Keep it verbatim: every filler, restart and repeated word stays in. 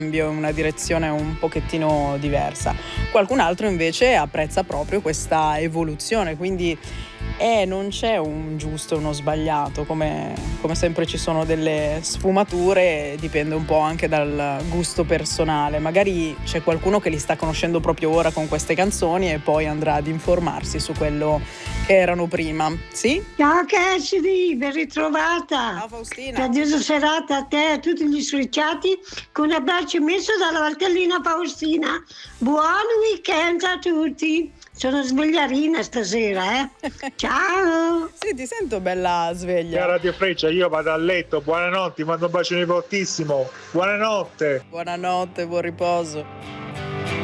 una direzione un pochettino diversa. Qualcun altro invece apprezza proprio questa evoluzione, quindi eh, non c'è un giusto e uno sbagliato, come, come sempre ci sono delle sfumature, dipende un po' anche dal gusto personale. Magari c'è qualcuno che li sta conoscendo proprio ora con queste canzoni e poi andrà ad informarsi su quello che erano prima. Sì? Ciao Cassidy, ben ritrovata. Ciao Faustina. Gradiosa serata a te e a tutti gli switchati, con un abbraccio immenso dalla Valtellina Faustina. Buon weekend a tutti. Sono svegliarina stasera, eh. Ciao. Sì, ti sento bella sveglia. Ciao Radio Freccia, io vado a letto. Buonanotte, ti mando un bacione fortissimo. Buonanotte. Buonanotte, buon riposo.